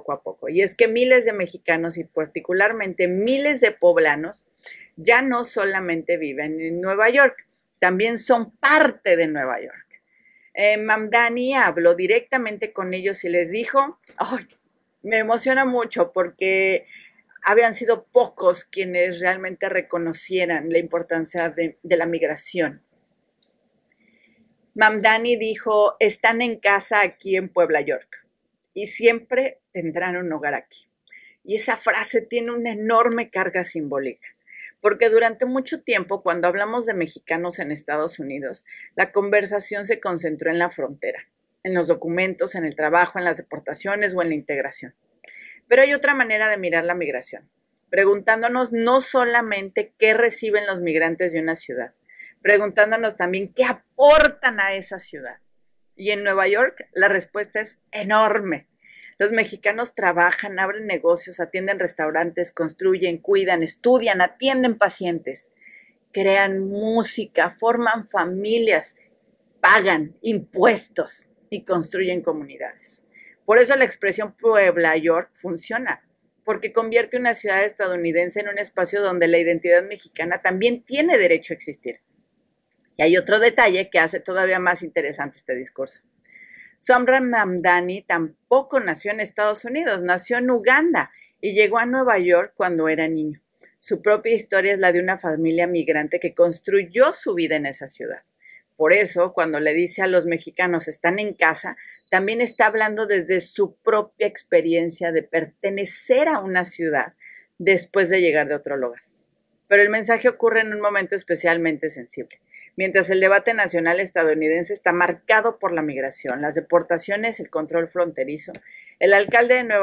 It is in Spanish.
poco a poco. Y es que miles de mexicanos y particularmente miles de poblanos ya no solamente viven en Nueva York, también son parte de Nueva York. Mamdani habló directamente con ellos y les dijo, ¡ay! Me emociona mucho porque habían sido pocos quienes realmente reconocieran la importancia de la migración. Mamdani dijo, están en casa aquí en Puebla, York, y siempre tendrán un hogar aquí. Y esa frase tiene una enorme carga simbólica, porque durante mucho tiempo, cuando hablamos de mexicanos en Estados Unidos, la conversación se concentró en la frontera, en los documentos, en el trabajo, en las deportaciones o en la integración. Pero hay otra manera de mirar la migración, preguntándonos no solamente qué reciben los migrantes de una ciudad, preguntándonos también qué aportan a esa ciudad. Y en Nueva York la respuesta es enorme. Los mexicanos trabajan, abren negocios, atienden restaurantes, construyen, cuidan, estudian, atienden pacientes, crean música, forman familias, pagan impuestos y construyen comunidades. Por eso la expresión Puebla York funciona, porque convierte una ciudad estadounidense en un espacio donde la identidad mexicana también tiene derecho a existir. Y hay otro detalle que hace todavía más interesante este discurso. Somran Mamdani tampoco nació en Estados Unidos, nació en Uganda y llegó a Nueva York cuando era niño. Su propia historia es la de una familia migrante que construyó su vida en esa ciudad. Por eso, cuando le dice a los mexicanos están en casa, también está hablando desde su propia experiencia de pertenecer a una ciudad después de llegar de otro lugar. Pero el mensaje ocurre en un momento especialmente sensible. Mientras el debate nacional estadounidense está marcado por la migración, las deportaciones, el control fronterizo, el alcalde de Nueva